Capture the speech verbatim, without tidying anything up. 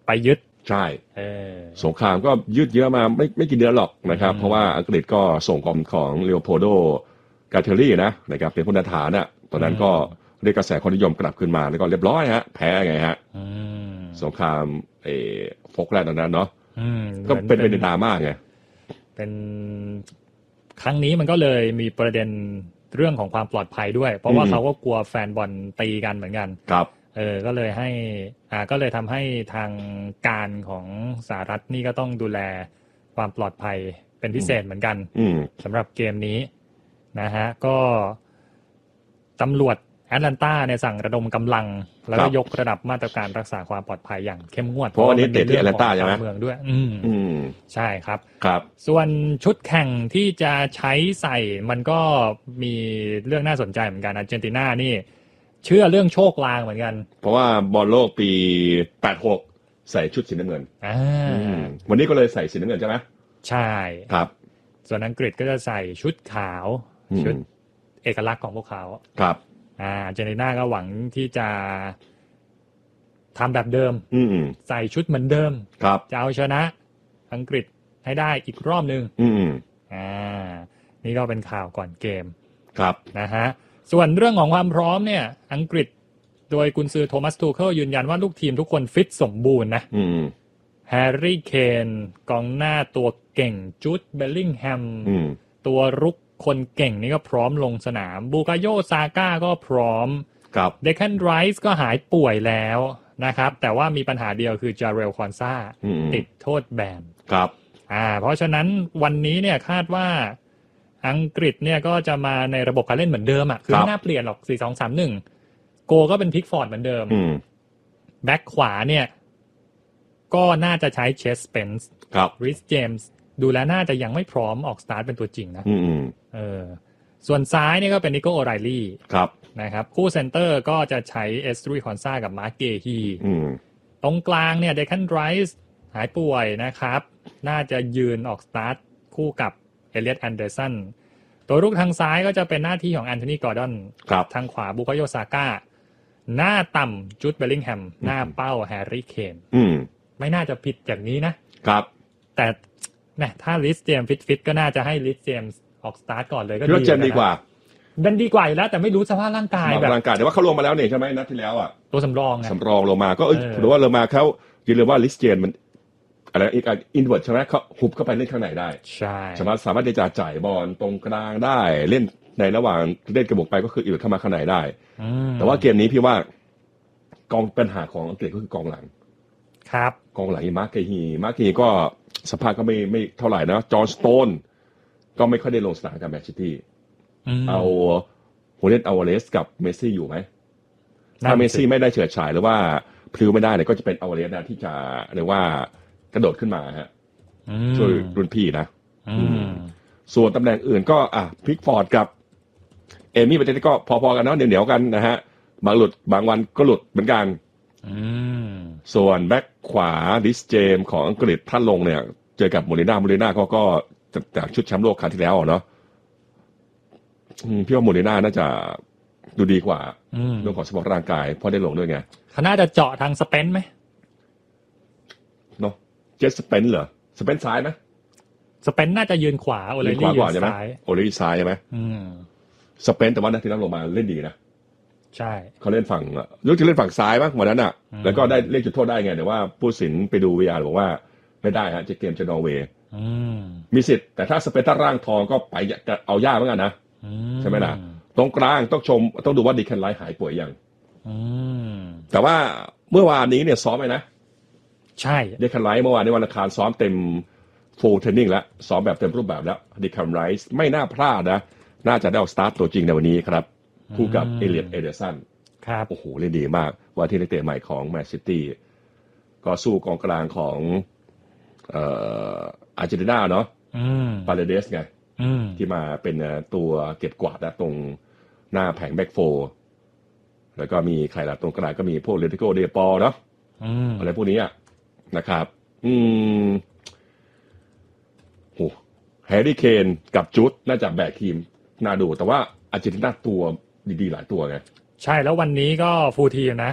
ไปยึดใช่สงครามก็ยืดเยื้อมาไม่ไม่กี่เดือนหรอกนะครับเพราะว่าอังกฤษก็ส่งกองของเลโอโพลโดกาเทอรี่นะนะครับเป็นพลทหารน่ะตอนนั้นก็เรียกกระแสความนิยมกลับขึ้นมาแล้วก็เรียบร้อยฮะแพ้ไงฮะสงครามเออโฟกแลนด์ตอนนั้นเนาะก็เป็นเป็นดราม่าไงเป็นครั้งนี้มันก็เลยมีประเด็นเรื่องของความปลอดภัยด้วยเพราะว่าเขาก็กลัวแฟนบอลตีกันเหมือนกันครับเออก็เลยให้อ่าก็เลยทำให้ทางการของสหรัฐนี่ก็ต้องดูแลความปลอดภัยเป็นพิเศษเหมือนกันสำหรับเกมนี้นะฮะก็ตำรวจแอตแลนตาเนี่ยสั่งระดมกำลังแล้วก็ยกระดับมาตรการรักษาความปลอดภัยอย่างเข้มงวดเพราะวันนี้เตะที่แอตแลนตาใช่ไหมเมืองด้วยอืมอืมใช่ครับครับส่วนชุดแข่งที่จะใช้ใส่มันก็มีเรื่องน่าสนใจเหมือนกันอาร์เจนตินานี่เชื่อเรื่องโชคลางเหมือนกันเพราะว่าบอลโลกปีแปดสิบหกใส่ชุดสีน้ำเงินอ่าวันนี้ก็เลยใส่สีน้ำเงินใช่ไหมใช่ครับส่วนอังกฤษก็จะใส่ชุดขาวชุดเอกลักษณ์ของพวกเขาครับอ่าอาร์เจนตินาก็หวังที่จะทำแบบเดิมใส่ชุดเหมือนเดิมครับจะเอาชนะอังกฤษให้ได้อีกรอบนึงอ่านี่ก็เป็นข่าวก่อนเกมครับนะฮะส่วนเรื่องของความพร้อมเนี่ยอังกฤษโดยกุนซือโทมัสทูเคิลยืนยันว่าลูกทีมทุกคนฟิตสมบูรณ์นะแฮร์รี่เคนกองหน้าตัวเก่งจูดเบลลิงแฮมตัวรุกคนเก่งนี่ก็พร้อมลงสนามบูกาโยซาก้าก็พร้อมเดคันไรส์ก็หายป่วยแล้วนะครับแต่ว่ามีปัญหาเดียวคือจาเรลคอนซาติดโทษแบนครับอ่าเพราะฉะนั้นวันนี้เนี่ยคาดว่าอังกฤษเนี่ยก็จะมาในระบบการเล่นเหมือนเดิมอ่ะคือไม่น่าเปลี่ยนหรอก สี่ สอง สาม หนึ่ง โกก็เป็นพิกฟอร์ดเหมือนเดิมแบ็คขวาเนี่ยก็น่าจะใช้เชสเปนส์ริสเจมส์ดูแลน่าจะยังไม่พร้อมออกสตาร์ทเป็นตัวจริงนะเออส่วนซ้ายเนี่ยก็เป็นนิโก้โอไรลี่นะครับคู่เซนเตอร์ก็จะใช้เอสตรีคอนซากับมาร์คเกฮีตรงกลางเนี่ยเดคันไรส์หายป่วยนะครับน่าจะยืนออกสตาร์ทคู่กับเอเลียตแอนเดอร์สันตัวรุกทางซ้ายก็จะเป็นหน้าที่ของแอนโทนีกอร์ดอนทางขวาบุคโยซาก้าหน้าต่ำจูดเบลลิงแฮมหน้าเป้าแฮร์รี่เคนไม่น่าจะผิดจากนี้นะครับแต่แหมถ้าลิสเจมฟิตฟิตก็น่าจะให้ลิสเจมออกสตาร์ทก่อนเลยก็ดีเจมดีกว่าดันดีกว่าอยู่แล้วแต่ไม่รู้สภาพร่างกายแบบร่างกายแต่ว่าเขาลงมาแล้วเนี่ยใช่ไหมนัดที่แล้วอ่ะตัวสำรองไงสำรองลงมาก็เออหรือว่าลงมาเขายืนเลยว่าลิสเจมมันอะไรอีกอันอินเวิร์ตใช่ไหมเขาหุบเข้าไปเล่นข้างในได้ใช่สามารถสามารถที่จะจ่ายบอลตรงกลางได้เล่นในระหว่างเล่นกระบอกไปก็คืออินเวิร์ตเข้ามาข้างในได้แต่ว่าเกมนี้พี่ว่ากองปัญหาของอังกฤษก็คือกองหลังครับกองหลังมาร์คเกฮีมาร์คเกฮีก็สภาพก็ไม่ไม่เท่าไหร่นะจอห์นสโตนก็ไม่ค่อยได้ลงสนามกับแมนเชสเตอร์เอาโฮเดนอัลวาเรสกับเมสซี่อยู่ไหมถ้าเมสซี่ไม่ได้เฉิดฉายหรือว่าพลิ้วไม่ได้เนี่ยก็จะเป็นอัลวาเรสนะที่จะเรียกว่ากระโดดขึ้นมาฮะช่วยรุ่นพี่นะส่วนตำแหน่งอื่นก็อ่ะพิกฟอร์ดกับเอมี่ประเทศก็พอๆกันเนาะเหนียวๆกันนะฮะบางหลุดบางวันก็หลุดเหมือนกันส่วนแบ็คขวาดิสเจมของอังกฤษท่านลงเนี่ยเจอกับโมริน่าโมริน่าเขาก็จากชุดแชมป์โลกครั้งที่แล้วเนาะพี่ว่าโมริน่าน่าจะดูดีกว่าเรื่องของสภาพร่างกายเพราะได้ลงด้วยไงเขาน่าจะเจาะทางสเปนไหมเนาะเจสสเปนเหรอสเปนซ้ายไหมสเปนน่าจะยืนขวาโอเลลี่ยืนซ้ายโอเลลี่ซ้ายใช่ไหมสเปนแต่ว่านัดที่แล้วลงมาเล่นดีนะใช่เขาเล่นฝั่งยกจะเล่นฝั่งซ้ายมั้งวันนั้นอ่ะแล้วก็ได้เล่นจุดโทษได้ไงแต่ว่าผู้สินไปดู วี อาร์ บอกว่าไม่ได้ฮะจะเกมจะนอร์เวย์มีสิทธิ์แต่ถ้าสเปนถ้าร่างทองก็ไปเอายากเหมือนกันนะใช่ไหมล่ะตรงกลางต้องชมต้องดูว่าดีแคนไลท์หายป่วยยังแต่ว่าเมื่อวานนี้เนี่ยซ้อมไหมนะใช่ดีแคนไลท์เมื่อวานในวันอังคารซ้อมเต็มฟูลเทรนนิ่งแล้วซ้อมแบบเต็มรูปแบบแล้วดีแคนไลท์ไม่น่าพลาดนะน่าจะได้เอาสตาร์ทตัวจริงในวันนี้ครับคู่กับเอเลียตเอเดอร์สันครับโอ้โหเล่นดีมากว่าที่นักเตะใหม่ของแมนซิตี้ก็สู้กองกลางของเอ่ออาร์เจนตินาเนาะปาเรเดสไงที่มาเป็นตัวเก็บกวาดนะตรงหน้าแผงแบ็กโฟร์แล้วก็มีใครล่ะตรงกลางก็มีพวกเลติโกเดปอเนาะอะไรพวกนี้นะครับอืมโหแฮร์รี่เคนกับจูดน่าจะแบกทีมน่าดูแต่ว่าอาร์เจนตินาตัวดีๆหลายตัวไงใช่แล้ววันนี้ก็ฟูลทีมนะ